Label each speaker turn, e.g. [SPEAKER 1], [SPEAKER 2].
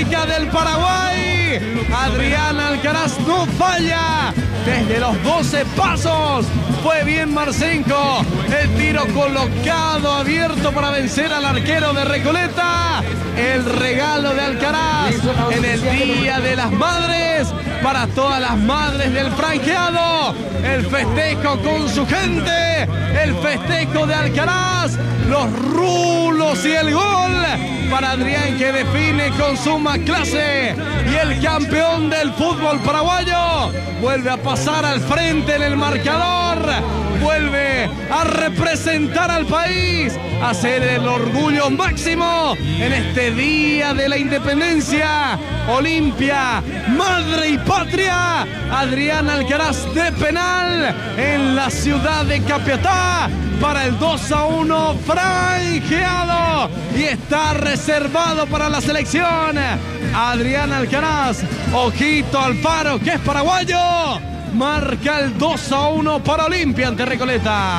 [SPEAKER 1] Olímpica del Paraguay. Adrián Alcaraz no falla. Desde los 12 pasos fue bien Marcinko. El tiro colocado, abierto para vencer al arquero de Recoleta. El regalo de Alcaraz en el Día de las Madres para todas las madres del franqueado. El festejo con su gente. El festejo de Alcaraz. Los rulos y el gol para Adrián, que define con suma clase. Y el campeón del fútbol paraguayo vuelve a pasar al frente en el marcador. Vuelve a representar al país, a ser el orgullo máximo en este Día de la Independencia. Olimpia, madre y patria. Adrián Alcaraz de penal en la ciudad de Capiatá para el 2-1 franjeado, y está reservado para la selección. Adrián Alcaraz, ojito Alfaro, que es paraguayo, marca el 2-1 para Olimpia ante Recoleta.